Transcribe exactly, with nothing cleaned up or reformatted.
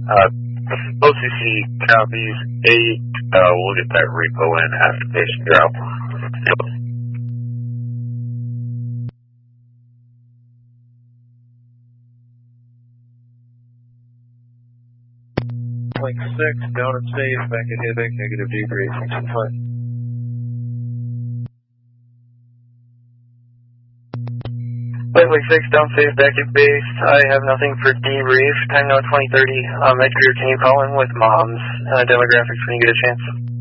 Uh, O C C copies eight. Uh, we'll get that repo in after patient drop. Link six, down and safe, back at Hibbing, negative debrief, fine. Link six, down safe, back at base. I have nothing for debrief. Time now twenty thirty. Um, Edgar, can you call in with mom's uh, demographics when you get a chance?